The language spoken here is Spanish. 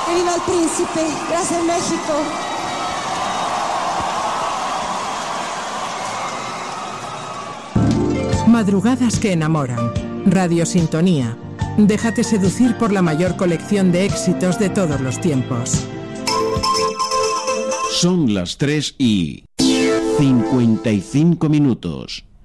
¡Que viva el príncipe! ¡Gracias, México! Madrugadas que enamoran. Radio Sintonía. Déjate seducir por la mayor colección de éxitos de todos los tiempos. Son las 3:55.